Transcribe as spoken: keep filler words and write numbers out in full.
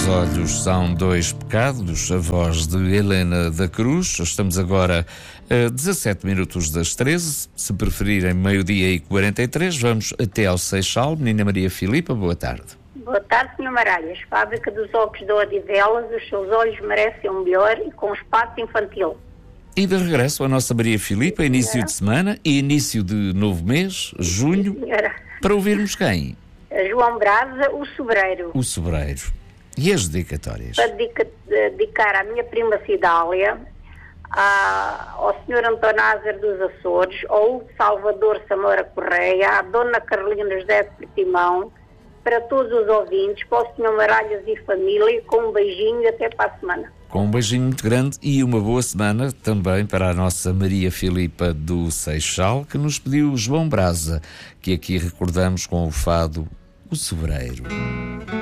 os olhos são dois pecados, a voz de Helena da Cruz. Estamos agora a dezassete minutos das treze, se preferirem meio-dia e quarenta e três, vamos até ao Seixal. Menina Maria Filipa, boa tarde. Boa tarde, senhor Maralhas. Fábrica dos óculos de Odivelas, os seus olhos merecem o melhor e com espaço infantil. E de regresso à nossa Maria Filipa, início de semana e início de novo mês, junho, Senhora. para ouvirmos quem? João Brasa, o Sobreiro. O Sobreiro. E as dedicatórias? Para dedica- dedicar à minha prima Cidália, à, ao senhor Antonázar dos Açores, ao Salvador Samora Correia, à dona Carolina José de Portimão, para todos os ouvintes, para o senhor Maralhas e família, com um beijinho e até para a semana. Com um beijinho muito grande e uma boa semana também para a nossa Maria Filipa do Seixal, que nos pediu João Brasa, que aqui recordamos com o fado O Sobreiro.